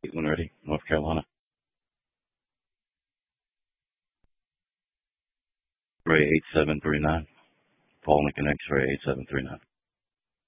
when ready. North Carolina. Ray 8739. Paul Lincoln X-ray 8739.